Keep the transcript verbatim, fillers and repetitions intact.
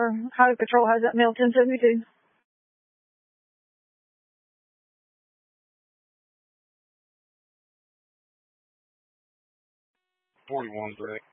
for Highway Patrol has that mail ten seventy-two. forty-one, Greg.